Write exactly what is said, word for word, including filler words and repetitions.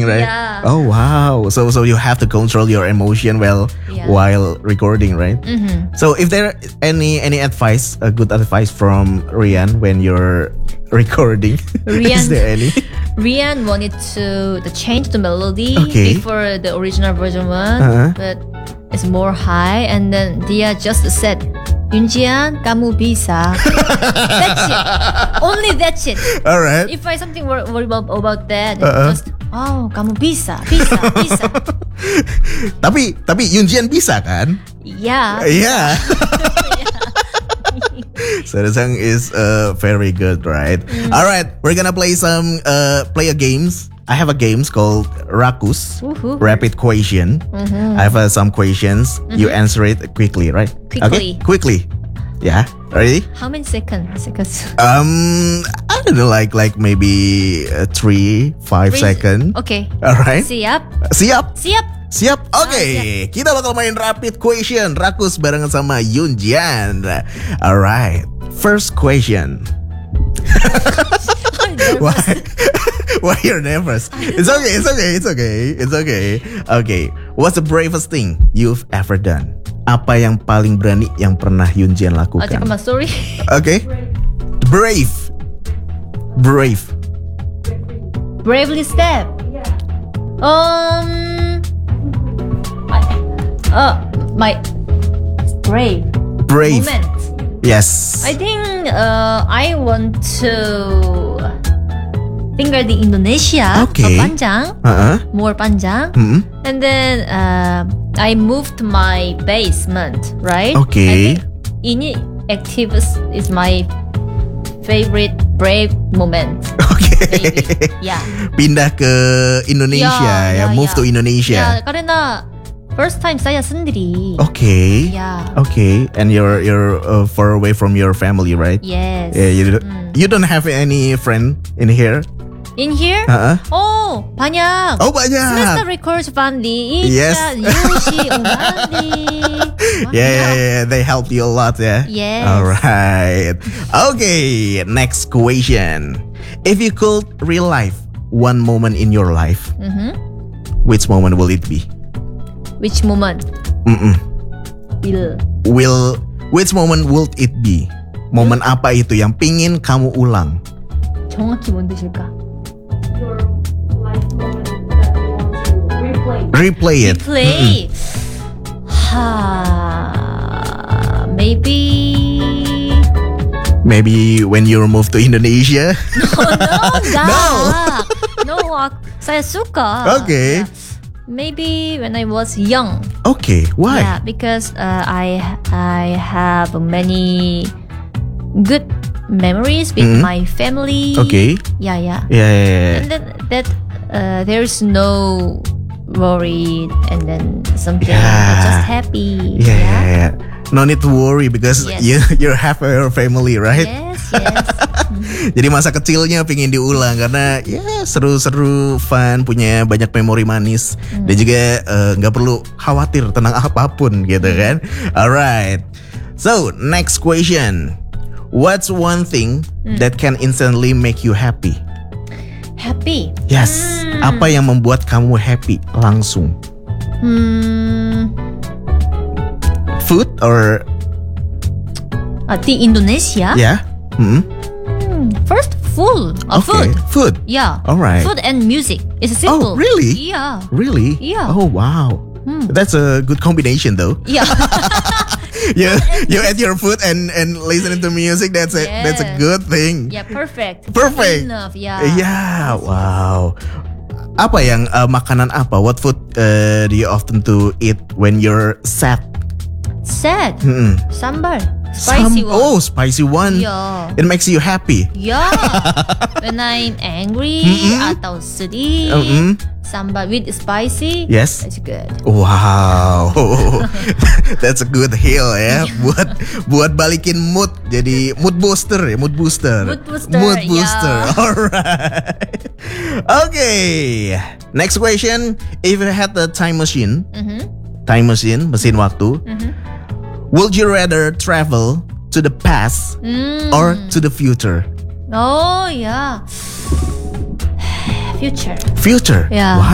right? Yeah. Oh wow. So so you have to control your emotion well Yeah. while recording, right? Mm-hmm. So if there any any advice, a good advice from Rian when you're recording, Rian. is there any? Rian wanted to, to change the melody Okay. before the original version one, Uh-huh. but it's more high. And then Dia just said, Yunjian, kamu bisa. That's it. Only that's it. All right. If I something wor- worry about, about that, Uh-uh. just oh kamu bisa, bisa, bisa. tapi tapi Yunjian bisa kan? Yeah. Yeah. So the song is uh, very good, right? Mm. All right, we're gonna play some uh, play a games. I have a games called Rakus, Woohoo. Rapid Question. I have uh, some questions. You answer it quickly, right? Quickly. Okay, quickly. Yeah, ready? How many seconds? Seconds. Um, I don't know, like like maybe uh, three, five Three- second. Okay. All right. Siap. Siap. Siap. Siap? Oke, siap. kita bakal main rapid question Rakus barengan sama Yunjian. Alright, first question. Why? Why you're nervous? It's okay, it's okay, it's okay, it's okay. Okay, what's the bravest thing you've ever done? Apa yang paling berani yang pernah Yunjian Oh, lakukan? 잠깐만, sorry. Okay, brave, brave. Bravely step. Um. I, uh, my brave Brave. moment. Yes. I think uh, I want to tinggal di Indonesia. Okay. So panjang, Uh-uh. more panjang. Hmm. And then uh, I moved my basement, right? Okay. I think ini activist is my favorite brave moment. Okay. Maybe. Yeah. Pindah ke Indonesia ya, Ya, ya, move ya. to Indonesia. Ya, karena first time saya sendiri. Okay. Ya. Okay, and you're you're uh, far away from your family, right? Yes. Yeah, you Hmm. you don't have any friend in here? In here? Uh-uh. Oh, banyak. Oh banyak. Semester Records Fandi, Yes. Ica, Yushi, Umandi. Yeah, yeah, yeah. They help you a lot, yeah. Yes. All right. Okay. Next question. If you could relive one moment in your life, Mhm. which moment will it be? Which moment? Mm-mm. Will. Will which moment would it be? Momen apa itu yang pingin kamu ulang? 정확히 뭔 뜻일까? Your life moment that you want to replay. Replay it. Play. Ha. Maybe. Maybe when you move to Indonesia. Oh no, enggak. No, ak- saya suka. Okay. Yeah. Maybe when I was young. Okay, why? Yeah, because uh, I I have many good memories with Mhm. my family. Okay. Yeah, yeah. Yeah, yeah, yeah. And then that uh, there's no worry, and then something Yeah. just happy. Yeah, yeah, yeah. No need to worry because Yes. you you have your family, right? Yes, yes. Jadi masa kecilnya pingin diulang karena ya seru-seru, fun, punya banyak memori manis dan juga eh, nggak perlu khawatir tentang apapun gitu kan. Alright. So next question. What's one thing that can instantly make you happy? Happy. Yes. Apa yang membuat kamu happy langsung? Hmm. Food or Uh, di Indonesia. yeah? Hmm? Hmm, First, food. Uh, Okay. Food. Food. Yeah. Alright. Food and music. It's simple. Oh, really? Yeah. Really? Yeah. Oh wow. That's a good combination though. Yeah. you you eat your food and and listening to music. That's a that's a Yes. good thing. Yeah, perfect. Perfect. Enough. Yeah. Yeah. Wow. Apa yang uh, makanan apa? What food uh, do you often to eat when you're sad? Sad. Mm-mm. Sambar. Spicy Some- one. Oh, spicy one. Yeah. It makes you happy. Yeah. When I'm angry atau sedih, Mm-mm. sambar with spicy. Yes. It's good. Wow, that's a good heal ya. buat buat balikin mood, jadi mood booster ya, mood booster. Mood booster, Mood ya. booster. Alright. Okay. Next question. If you had a time machine, Mhm. time machine, mesin waktu, would you rather travel to the past Mm. or to the future? Oh yeah. Future. Future. Yeah. Wow.